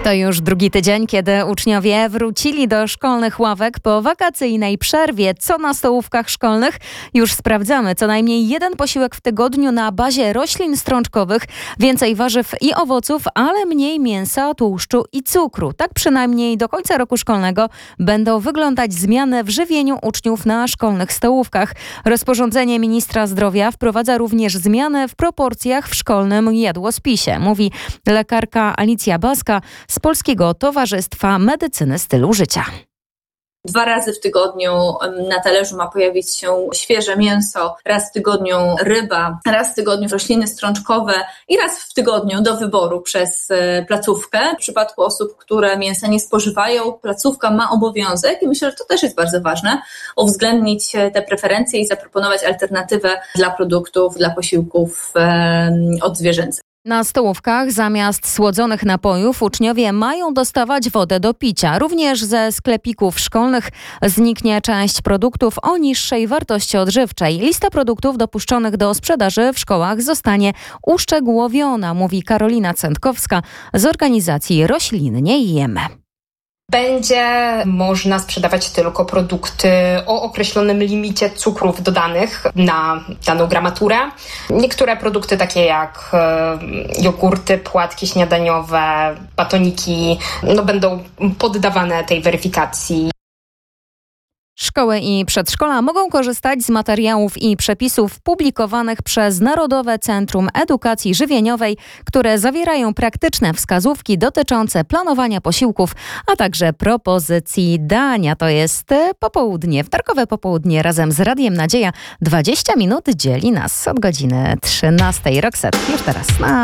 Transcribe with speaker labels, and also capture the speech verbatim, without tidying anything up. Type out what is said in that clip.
Speaker 1: To już drugi tydzień, kiedy uczniowie wrócili do szkolnych ławek po wakacyjnej przerwie. Co na stołówkach szkolnych? Już sprawdzamy. Co najmniej jeden posiłek w tygodniu na bazie roślin strączkowych, więcej warzyw i owoców, ale mniej mięsa, tłuszczu i cukru. Tak przynajmniej do końca roku szkolnego będą wyglądać zmiany w żywieniu uczniów na szkolnych stołówkach. Rozporządzenie ministra zdrowia wprowadza również zmiany w proporcjach w szkolnym jadłospisie, mówi lekarka Alicja Baska z Polskiego Towarzystwa Medycyny Stylu Życia.
Speaker 2: Dwa razy w tygodniu na talerzu ma pojawić się świeże mięso, raz w tygodniu ryba, raz w tygodniu rośliny strączkowe i raz w tygodniu do wyboru przez placówkę. W przypadku osób, które mięsa nie spożywają, placówka ma obowiązek, i myślę, że to też jest bardzo ważne, uwzględnić te preferencje i zaproponować alternatywę dla produktów, dla posiłków odzwierzęcych.
Speaker 1: Na stołówkach zamiast słodzonych napojów uczniowie mają dostawać wodę do picia. Również ze sklepików szkolnych zniknie część produktów o niższej wartości odżywczej. Lista produktów dopuszczonych do sprzedaży w szkołach zostanie uszczegółowiona, mówi Karolina Cętkowska z organizacji Roślinnie Jemy.
Speaker 3: Będzie można sprzedawać tylko produkty o określonym limicie cukrów dodanych na daną gramaturę. Niektóre produkty takie jak jogurty, płatki śniadaniowe, batoniki, no będą poddawane tej weryfikacji.
Speaker 1: Szkoły i przedszkola mogą korzystać z materiałów i przepisów publikowanych przez Narodowe Centrum Edukacji Żywieniowej, które zawierają praktyczne wskazówki dotyczące planowania posiłków, a także propozycji dania. To jest popołudnie, wtorkowe popołudnie razem z Radiem Nadzieja. dwadzieścia minut dzieli nas od godziny trzynastej. Roxette już teraz na